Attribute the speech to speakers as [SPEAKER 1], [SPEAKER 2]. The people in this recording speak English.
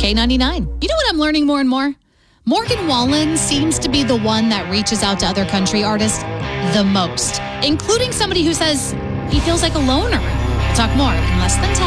[SPEAKER 1] K99. You know what I'm learning more and more? Morgan Wallen seems to be the one that reaches out to other country artists the most, including somebody who says he feels like a loner. We'll talk more in less than 10.